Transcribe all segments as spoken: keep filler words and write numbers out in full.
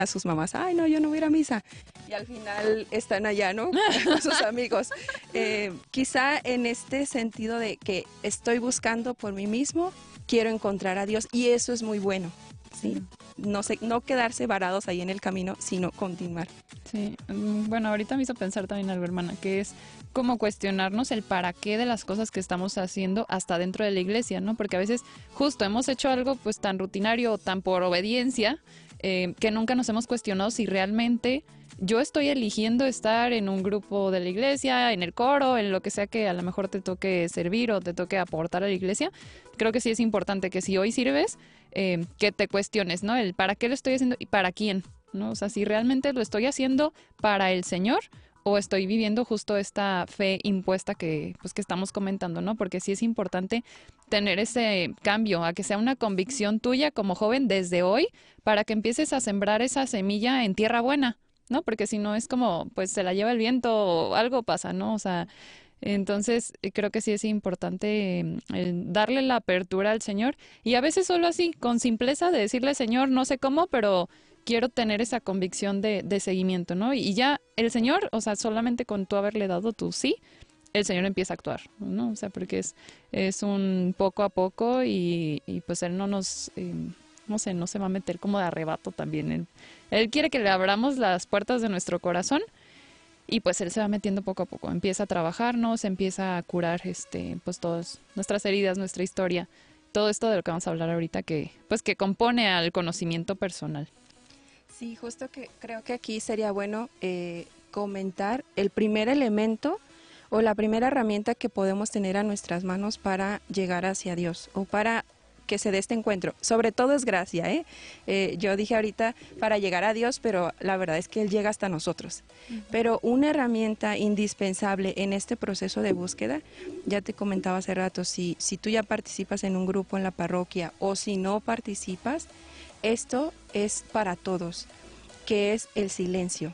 a sus mamás, ay, no, yo no voy a ir a misa. Y al final están allá, ¿no? Con sus amigos. Eh, quizá en este sentido de que estoy buscando por mí mismo, quiero encontrar a Dios y eso es muy bueno, ¿sí? Sí. No sé, no quedarse varados ahí en el camino, sino continuar. Sí, bueno, ahorita me hizo pensar también algo, hermana, que es como cuestionarnos el para qué de las cosas que estamos haciendo hasta dentro de la iglesia, ¿no? Porque a veces justo hemos hecho algo pues tan rutinario o tan por obediencia eh, que nunca nos hemos cuestionado si realmente yo estoy eligiendo estar en un grupo de la iglesia, en el coro, en lo que sea que a lo mejor te toque servir o te toque aportar a la iglesia. Creo que sí es importante que si hoy sirves, eh, que te cuestiones, ¿no? El para qué lo estoy haciendo y para quién, ¿no? O sea, si realmente lo estoy haciendo para el Señor o estoy viviendo justo esta fe impuesta que, pues, que estamos comentando, ¿no? Porque sí es importante tener ese cambio, a que sea una convicción tuya como joven desde hoy para que empieces a sembrar esa semilla en tierra buena, ¿no? Porque si no es como, pues se la lleva el viento o algo pasa, ¿no? O sea, entonces creo que sí es importante eh, darle la apertura al Señor y a veces solo así, con simpleza de decirle, Señor, no sé cómo, pero quiero tener esa convicción de, de seguimiento, ¿no? Y ya el Señor, o sea, solamente con tú haberle dado tu sí, el Señor empieza a actuar, ¿no? O sea, porque es, es un poco a poco y, y pues Él no nos, eh, no sé, no se va a meter como de arrebato también. Él, él quiere que le abramos las puertas de nuestro corazón y pues Él se va metiendo poco a poco. Empieza a trabajarnos, empieza a curar este, pues todas nuestras heridas, nuestra historia, todo esto de lo que vamos a hablar ahorita que, pues que compone al conocimiento personal. Sí, justo que creo que aquí sería bueno eh, comentar el primer elemento o la primera herramienta que podemos tener a nuestras manos para llegar hacia Dios o para que se dé este encuentro. Sobre todo es gracia, ¿eh? Eh, yo dije ahorita para llegar a Dios, pero la verdad es que Él llega hasta nosotros. Uh-huh. Pero una herramienta indispensable en este proceso de búsqueda, ya te comentaba hace rato, si, si tú ya participas en un grupo en la parroquia o si no participas, esto es para todos, que es el silencio.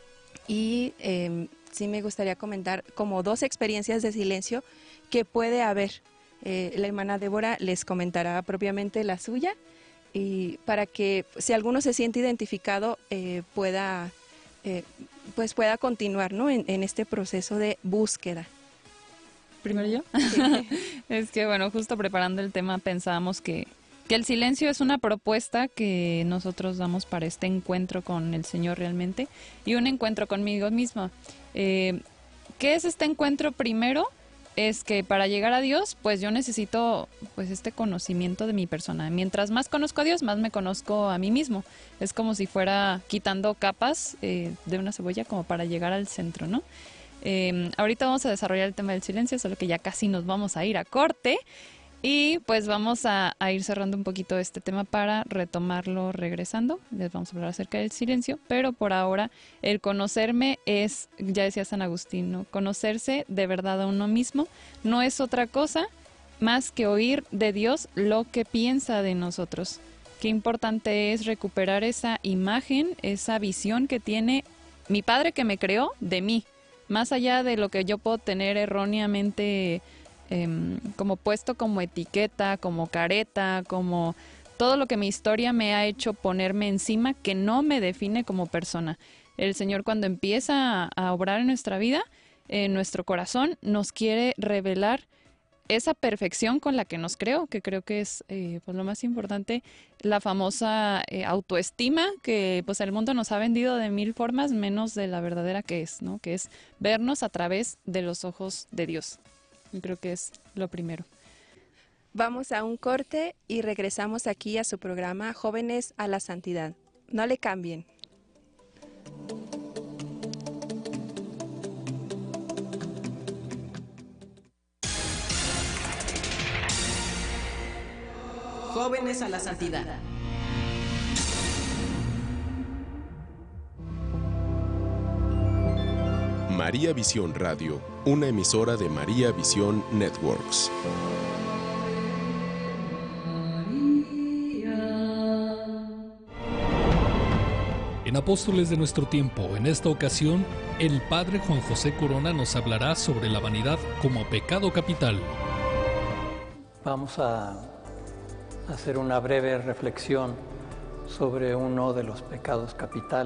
Y eh, sí me gustaría comentar como dos experiencias de silencio que puede haber. Eh, la hermana Débora les comentará propiamente la suya y para que si alguno se siente identificado eh, pueda, eh, pues pueda continuar, ¿no? en, en este proceso de búsqueda. ¿Primero yo? Sí. Es que bueno, justo preparando el tema pensábamos que Que el silencio es una propuesta que nosotros damos para este encuentro con el Señor realmente y un encuentro conmigo misma. Eh, ¿Qué es este encuentro? Primero es que para llegar a Dios, pues yo necesito pues este conocimiento de mi persona. Mientras más conozco a Dios, más me conozco a mí mismo. Es como si fuera quitando capas eh, de una cebolla como para llegar al centro, ¿no? Eh, ahorita vamos a desarrollar el tema del silencio, solo que ya casi nos vamos a ir a corte. Y pues vamos a, a ir cerrando un poquito este tema para retomarlo regresando. Les vamos a hablar acerca del silencio, pero por ahora el conocerme es, ya decía San Agustín, ¿no? Conocerse de verdad a uno mismo no es otra cosa más que oír de Dios lo que piensa de nosotros. Qué importante es recuperar esa imagen, esa visión que tiene mi Padre que me creó de mí, más allá de lo que yo puedo tener erróneamente Eh, como puesto como etiqueta, como careta, como todo lo que mi historia me ha hecho ponerme encima que no me define como persona. El Señor cuando empieza a, a obrar en nuestra vida, en nuestro corazón, nos quiere revelar esa perfección con la que nos creó, que creo que es eh, pues lo más importante, la famosa eh, autoestima que pues el mundo nos ha vendido de mil formas menos de la verdadera que es, ¿no? Que es vernos a través de los ojos de Dios. Yo creo que es lo primero. Vamos a un corte y regresamos aquí a su programa Jóvenes a la Santidad. No le cambien. Jóvenes a la Santidad. María Visión Radio, una emisora de María Visión Networks. En Apóstoles de nuestro tiempo, en esta ocasión, el Padre Juan José Corona nos hablará sobre la vanidad como pecado capital. Vamos a hacer una breve reflexión sobre uno de los pecados capitales.